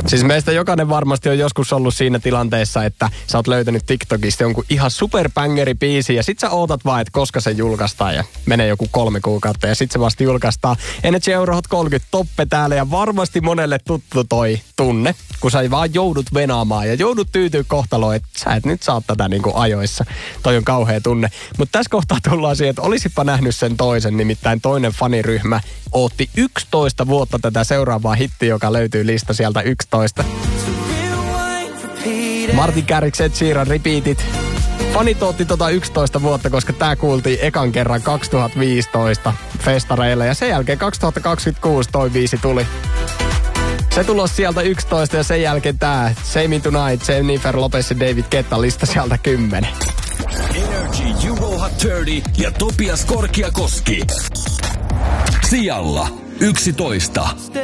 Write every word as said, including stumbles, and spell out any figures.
Siis meistä jokainen varmasti on joskus ollut siinä tilanteessa, että sä oot löytänyt TikTokista jonkun ihan superbangeri-biisi ja sit sä ootat vaan, että koska se julkaistaan ja menee joku kolme kuukautta ja sit se vasta julkaistaan. Energy Eurohot kolmekymmentä toppe täällä ja varmasti monelle tuttu toi tunne, kun sä vaan joudut venaamaan ja joudut tyytyä kohtaloon, että sä et nyt saa tätä niinku ajoissa. Toi on kauhea tunne. Mutta tässä kohtaa tullaan siihen, että olisipa nähnyt sen toisen, nimittäin toinen faniryhmä ootti yksitoista vuotta tätä seuraavaa hittiä, joka löytyy lista sieltä yksitoista. Martin Garrix, Ed Sheeran, Repeatit. Fanit ootti tota yksitoista vuotta, koska tää kuultiin ekan kerran kaksituhattaviisitoista festareilla ja sen jälkeen kaksituhattakaksikymmentäkuusi toi biisi tuli. Se tulos sieltä yksitoista ja sen jälkeen tää Same Me Tonight, Jennifer Lopez ja David Guetta lista sieltä kymmenen. Energy Euro Hot kolmekymmentä ja Topias Korkiakoski. Sijalla yksitoista.